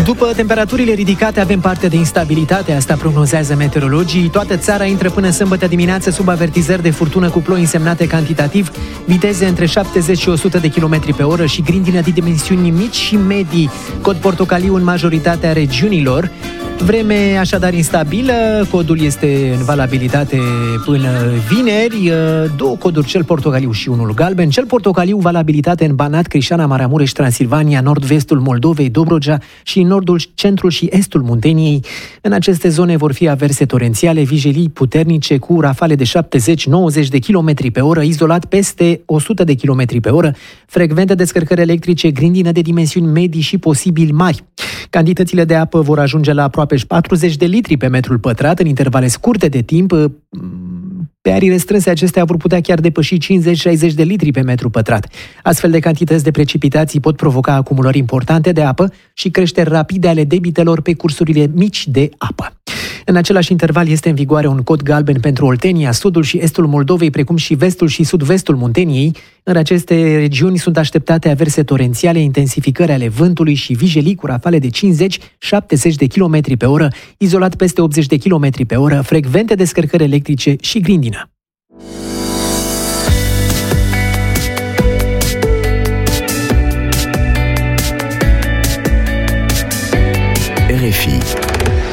După temperaturile ridicate avem parte de instabilitate, asta prognozează meteorologii. Toată țara intră până sâmbătă dimineață sub avertizări de furtună cu ploi însemnate cantitativ, viteze între 70 și 100 de km pe oră și grindină de dimensiuni mici și medii, cod portocaliu în majoritatea regiunilor. Vreme așadar instabilă, codul este în valabilitate până vineri, 2 coduri, cel portocaliu și unul galben. Cel portocaliu valabilitate în Banat, Crișana, Maramureș, Transilvania, nord-vestul Moldovei, Dobrogea și în nordul, centrul și estul Munteniei. În aceste zone vor fi averse torențiale, vijelii puternice cu rafale de 70-90 de km pe oră, izolat peste 100 de km pe oră, frecvente descărcări electrice, grindină de dimensiuni medii și posibil mari. Cantitățile de apă vor ajunge la aproape 40 de litri pe metrul pătrat în intervale scurte de timp. Pe arii restrânse acestea vor putea chiar depăși 50-60 de litri pe metru pătrat. Astfel de cantități de precipitații pot provoca acumulări importante de apă și creșteri rapide ale debitelor pe cursurile mici de apă. În același interval este în vigoare un cod galben pentru Oltenia, sudul și estul Moldovei, precum și vestul și sud-vestul Munteniei. În aceste regiuni sunt așteptate averse torențiale, intensificări ale vântului și vijelii cu rafale de 50-70 de km pe oră, izolat peste 80 de km pe oră, frecvente descărcări electrice și grindină.